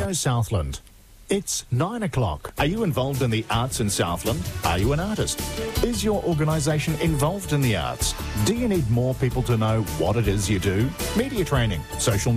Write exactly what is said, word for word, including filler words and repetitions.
Radio Southland. It's nine o'clock. Are you involved in the arts in Southland? Are you an artist? Is your organisation involved in the arts? Do you need more people to know what it is you do? Media training, social